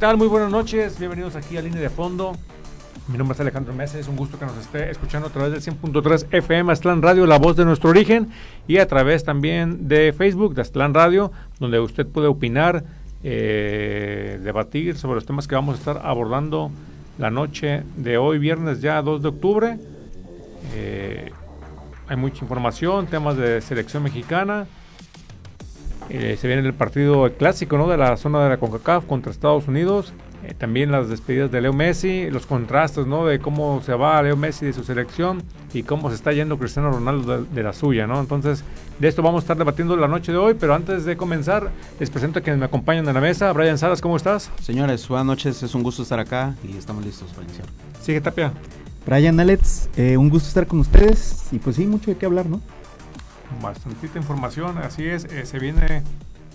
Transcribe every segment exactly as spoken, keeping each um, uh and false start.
tal? Muy buenas noches, bienvenidos aquí a Línea de Fondo. Mi nombre es Alejandro Mesa, es un gusto que nos esté escuchando a través del cien punto tres F M Aztlán Radio, la voz de nuestro origen, y a través también de Facebook de Aztlán Radio, donde usted puede opinar, eh, debatir sobre los temas que vamos a estar abordando la noche de hoy, viernes ya dos de octubre. Eh, hay mucha información, temas de selección mexicana. Eh, se viene el partido clásico, ¿no?, de la zona de la CONCACAF contra Estados Unidos. Eh, también las despedidas de Leo Messi, los contrastes, ¿no?, de cómo se va Leo Messi de su selección y cómo se está yendo Cristiano Ronaldo de, de la suya, ¿no? Entonces, de esto vamos a estar debatiendo la noche de hoy, pero antes de comenzar, les presento a quienes me acompañan en la mesa. Brian Salas, ¿cómo estás? Señores, buenas noches, es un gusto estar acá y estamos listos para iniciar. Sigue Tapia. Brian, Alex, eh, un gusto estar con ustedes y pues sí, mucho de qué hablar, ¿no? Bastantita información, así es, eh, se viene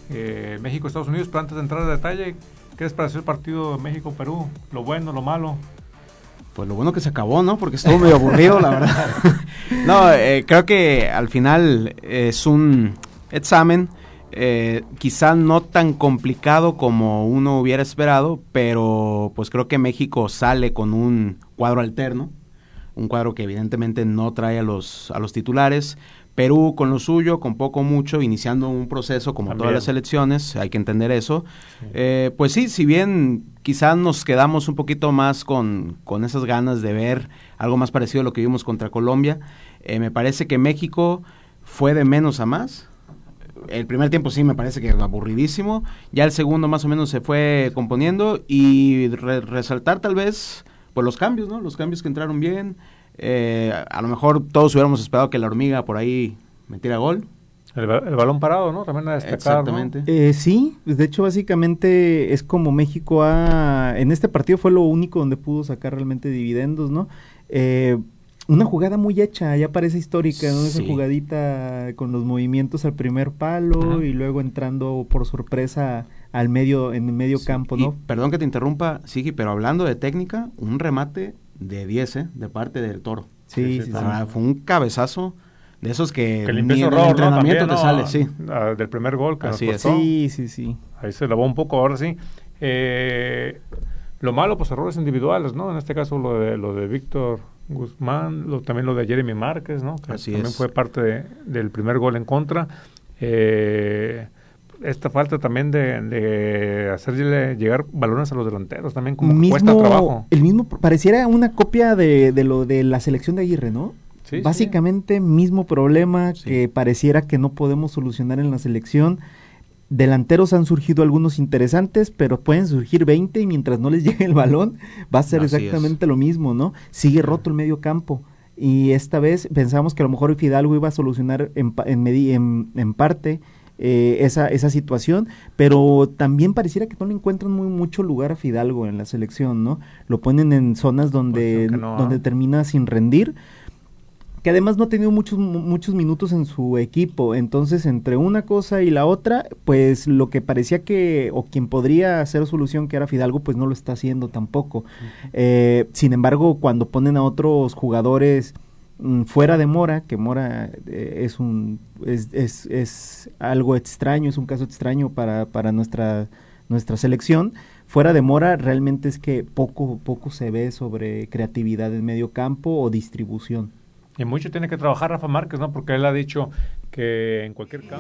eh, México-Estados Unidos, pero antes de entrar a detalle, ¿qué les pareció el partido México-Perú? Lo bueno, lo malo. Pues lo bueno que se acabó, ¿no? Porque estuvo medio aburrido, la verdad. No, eh, creo que al final es un examen, eh, quizá no tan complicado como uno hubiera esperado, pero pues creo que México sale con un cuadro alterno, un cuadro que evidentemente no trae a los, a los titulares. Perú con lo suyo, con poco o mucho, iniciando un proceso como También. Todas las elecciones, hay que entender eso. Sí. Eh, pues sí, si bien quizás nos quedamos un poquito más con, con esas ganas de ver algo más parecido a lo que vimos contra Colombia, eh, me parece que México fue de menos a más. El primer tiempo sí me parece que aburridísimo, ya el segundo más o menos se fue componiendo y re- resaltar tal vez pues los cambios, ¿no? Los cambios que entraron bien. Eh, a lo mejor todos hubiéramos esperado que la hormiga por ahí metiera gol. El, el balón parado, ¿no? También a destacar, Exactamente. ¿no? Eh, sí, de hecho básicamente es como México ha... En este partido fue lo único donde pudo sacar realmente dividendos, ¿no? Eh, una jugada muy hecha, ya parece histórica, ¿no? Esa Sí. jugadita con los movimientos al primer palo uh-huh. y luego entrando por sorpresa al medio, en el medio sí. campo, ¿no? Y, perdón que te interrumpa, Sigi, pero hablando de técnica, un remate de diez, ¿eh? De parte del Toro. Sí, sí, sí, ah, sí. Fue un cabezazo de esos que, que ni en horror, el entrenamiento ¿no? te También, sale, ¿no? sí. Ah, del primer gol que Así nos es. costó. Sí, sí, sí. Ahí se lavó un poco, ahora sí. Eh, lo malo, pues errores individuales, ¿no? En este caso lo de lo de Víctor Guzmán, lo, también lo de Jeremy Márquez, ¿no? Que Así también es. fue parte de, del primer gol en contra. Eh... Esta falta también de, de hacerle llegar balones a los delanteros, también como mismo, que cuesta trabajo. El mismo, pareciera una copia de, de lo de la selección de Aguirre, ¿no? Sí, Básicamente sí. Mismo problema sí. que pareciera que no podemos solucionar en la selección. Delanteros han surgido algunos interesantes, pero pueden surgir veinte y mientras no les llegue el balón va a ser Así exactamente es. Lo mismo, ¿no? Sigue roto el medio campo. Y esta vez pensamos que a lo mejor Fidalgo iba a solucionar en, en, en, en parte Eh, esa esa situación, pero también pareciera que no le encuentran muy mucho lugar a Fidalgo en la selección, ¿no? Lo ponen en zonas donde, no, donde ¿eh? termina sin rendir, que además no ha tenido muchos muchos minutos en su equipo, entonces entre una cosa y la otra, pues lo que parecía que, o quien podría hacer solución, que era Fidalgo, pues no lo está haciendo tampoco. Uh-huh. Eh, sin embargo, cuando ponen a otros jugadores fuera de Mora, que Mora eh, es un es, es, es algo extraño, es un caso extraño para, para nuestra nuestra selección, fuera de Mora realmente es que poco poco se ve sobre creatividad en medio campo o distribución. Y mucho tiene que trabajar Rafa Márquez, ¿no? Porque él ha dicho que en cualquier campo